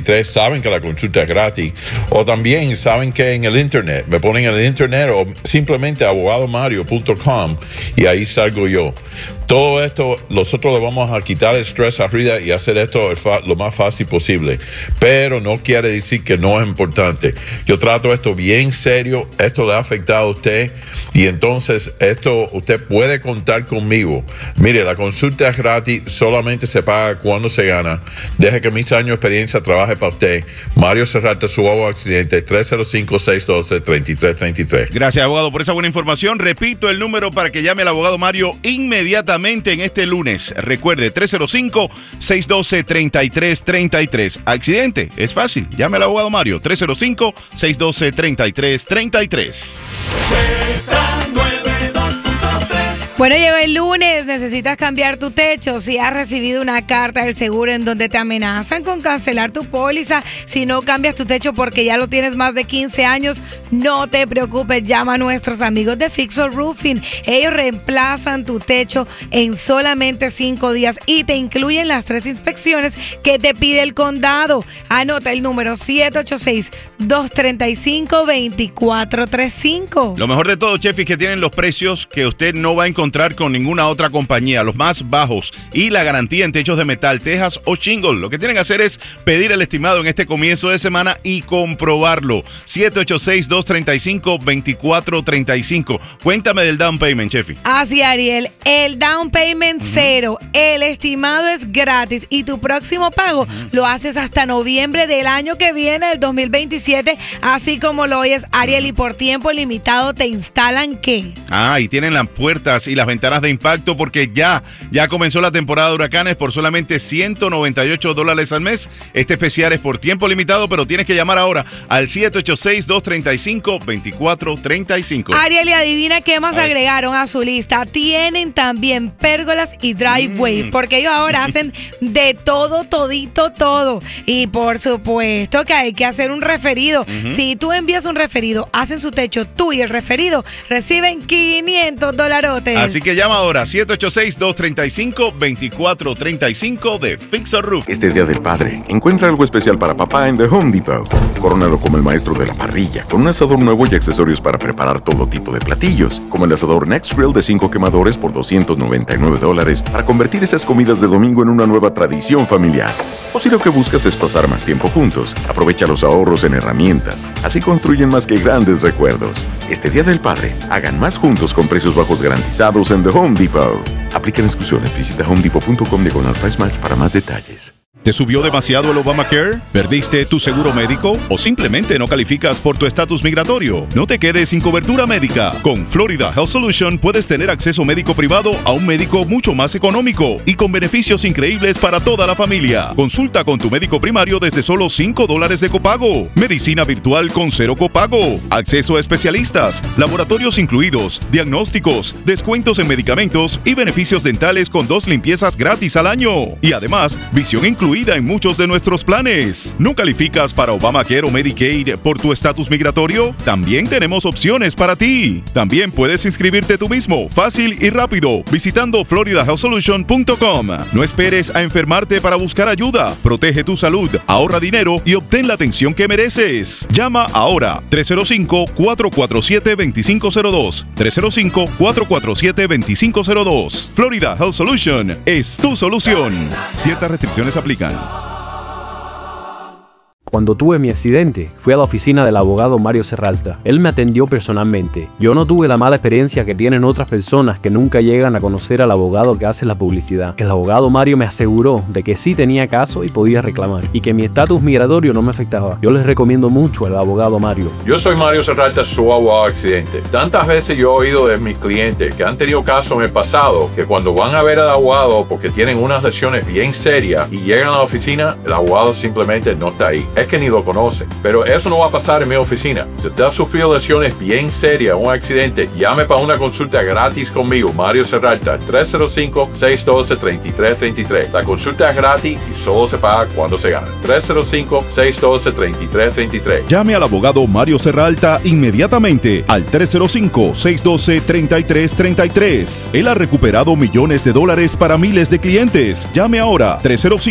33, saben que la consulta es gratis. O también saben que en el internet, me ponen en el internet o simplemente abogadomario.com y ahí salgo yo. Todo esto, nosotros le vamos a quitar el estrés arriba y hacer esto lo más fácil posible. Pero no quiere decir que no es importante. Yo trato esto bien serio, esto le ha afectado a usted y entonces esto usted puede contar conmigo. Mire, la consulta es gratis, solamente se paga cuando se gana. Deje que mis años de experiencia trabaje para usted. Mario Serralta, su abogado accidente, 305-612-3333. Gracias, abogado, por esa buena información. Repito el número para que llame al abogado Mario inmediatamente en este lunes. Recuerde, 305-612-3333. Accidente, es fácil. Llame al abogado Mario, 305-612-3333. Bueno, llegó el lunes, necesitas cambiar tu techo. Si has recibido una carta del seguro en donde te amenazan con cancelar tu póliza si no cambias tu techo porque ya lo tienes más de 15 años, no te preocupes, llama a nuestros amigos de Fixer Roofing. Ellos reemplazan tu techo en solamente 5 días y te incluyen las 3 inspecciones que te pide el condado. Anota el número 786-235-2435. Lo mejor de todo, Chef, es que tienen los precios que usted no va a encontrar con ninguna otra compañía, los más bajos, y la garantía en techos de metal, tejas o shingle. Lo que tienen que hacer es pedir el estimado en este comienzo de semana y comprobarlo. 786-235-2435. Cuéntame del down payment, Chefi. Así, Ariel, el down payment cero, el estimado es gratis y tu próximo pago lo haces hasta noviembre del año que viene, el 2027, así como lo oyes, Ariel, y por tiempo limitado te instalan ¿qué? Y tienen las puertas y las ventanas de impacto porque ya comenzó la temporada de huracanes por solamente $198 al mes. Este especial es por tiempo limitado, pero tienes que llamar ahora al 786-235-2435. Ariel, y adivina qué más agregaron a su lista. Tienen también pérgolas y driveway, porque ellos ahora hacen de todo, todito, todo. Y por supuesto que hay que hacer un referido. Si tú envías un referido, hacen su techo, tú y el referido reciben $500. Así que llama ahora, 786-235-2435 de Fixer Roof. Este Día del Padre, encuentra algo especial para papá en The Home Depot. Corónalo como el maestro de la parrilla, con un asador nuevo y accesorios para preparar todo tipo de platillos, como el asador Next Grill de 5 quemadores por $299 para convertir esas comidas de domingo en una nueva tradición familiar. O si lo que buscas es pasar más tiempo juntos, aprovecha los ahorros en herramientas. Así construyen más que grandes recuerdos. Este Día del Padre, hagan más juntos con precios bajos garantizados en The Home Depot. Aplican exclusiones. Visita homedepot.com/price match para más detalles. ¿Te subió demasiado el Obamacare? ¿Perdiste tu seguro médico? ¿O simplemente no calificas por tu estatus migratorio? No te quedes sin cobertura médica. Con Florida Health Solution puedes tener acceso médico privado a un médico mucho más económico y con beneficios increíbles para toda la familia. Consulta con tu médico primario desde solo $5 de copago. Medicina virtual con 0 copago. Acceso a especialistas, laboratorios incluidos, diagnósticos, descuentos en medicamentos y beneficios dentales con 2 limpiezas gratis al año. Y además, visión incluida en muchos de nuestros planes. ¿No calificas para Obamacare o Medicaid por tu estatus migratorio? También tenemos opciones para ti. También puedes inscribirte tú mismo, fácil y rápido, visitando floridahealthsolution.com. No esperes a enfermarte para buscar ayuda. Protege tu salud, ahorra dinero y obtén la atención que mereces. Llama ahora, 305-447-2502. 305-447-2502. Florida Health Solution es tu solución. Ciertas restricciones aplican. Cuando tuve mi accidente, fui a la oficina del abogado Mario Serralta. Él me atendió personalmente. Yo no tuve la mala experiencia que tienen otras personas que nunca llegan a conocer al abogado que hace la publicidad. El abogado Mario me aseguró de que sí tenía caso y podía reclamar, y que mi estatus migratorio no me afectaba. Yo les recomiendo mucho al abogado Mario. Yo soy Mario Serralta, su abogado accidente. Tantas veces yo he oído de mis clientes que han tenido casos en el pasado que cuando van a ver al abogado porque tienen unas lesiones bien serias y llegan a la oficina, el abogado simplemente no está ahí. es que ni lo conoce. Pero eso no va a pasar en mi oficina. Si usted ha sufrido lesiones bien serias, un accidente, llame para una consulta gratis conmigo, Mario Serralta, 305-612-3333. La consulta es gratis y solo se paga cuando se gana. 305-612-3333. Llame al abogado Mario Serralta inmediatamente al 305-612-3333. Él ha recuperado millones de dólares para miles de clientes. Llame ahora,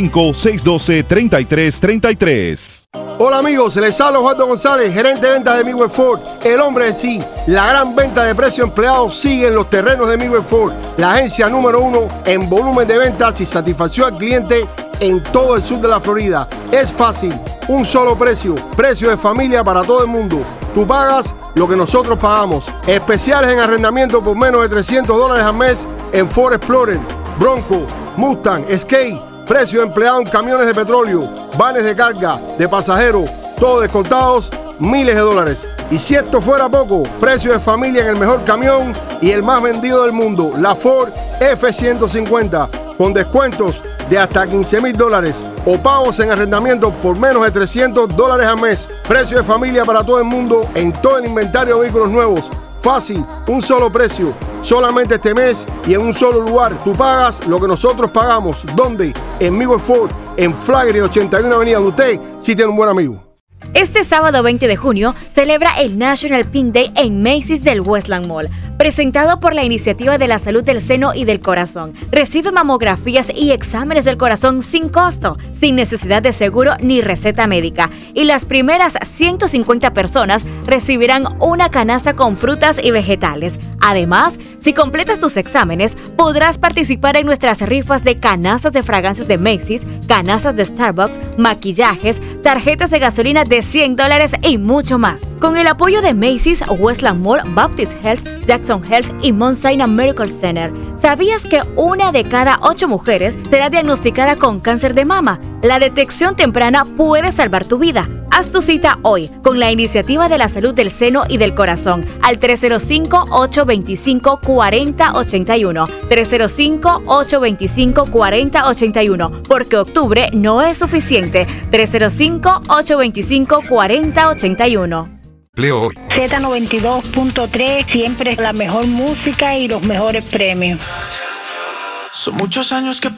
305-612-3333. Hola amigos, les habla Osvaldo González, gerente de ventas de Midwest Ford, el hombre en sí. La gran venta de precio empleado sigue en los terrenos de Midwest Ford, la agencia número 1 en volumen de ventas y satisfacción al cliente en todo el sur de la Florida. Es fácil, un solo precio, precio de familia para todo el mundo. Tú pagas lo que nosotros pagamos. Especiales en arrendamiento por menos de $300 al mes en Ford Explorer, Bronco, Mustang, Escape. Precio de empleado en camiones de petróleo, vanes de carga, de pasajeros, todos descontados, miles de dólares. Y si esto fuera poco, precio de familia en el mejor camión y el más vendido del mundo, la Ford F-150, con descuentos de hasta $15,000 o pagos en arrendamiento por menos de $300 al mes. Precio de familia para todo el mundo en todo el inventario de vehículos nuevos. Fácil, un solo precio, solamente este mes y en un solo lugar. Tú pagas lo que nosotros pagamos. ¿Dónde? En Midwest Ford, en Flagler 81 Avenida. Usted sí tiene un buen amigo. Este sábado 20 de junio celebra el National Pink Day en Macy's del Westland Mall, presentado por la Iniciativa de la Salud del Seno y del Corazón. Recibe mamografías y exámenes del corazón sin costo, sin necesidad de seguro ni receta médica. Y las primeras 150 personas recibirán una canasta con frutas y vegetales. Además, si completas tus exámenes, podrás participar en nuestras rifas de canastas de fragancias de Macy's, canastas de Starbucks, maquillajes, tarjetas de gasolina de $100 y mucho más. Con el apoyo de Macy's, Westland Mall, Baptist Health, Jackson Health y Mount Sinai Medical Center, ¿sabías que 1 de cada 8 mujeres será diagnosticada con cáncer de mama? La detección temprana puede salvar tu vida. Haz tu cita hoy con la Iniciativa de la Salud del Seno y del Corazón al 305-825-4081. 305-825-4081, porque octubre no es suficiente. 305-825-4081. Hoy. Z92.3, siempre la mejor música y los mejores premios. Son muchos años que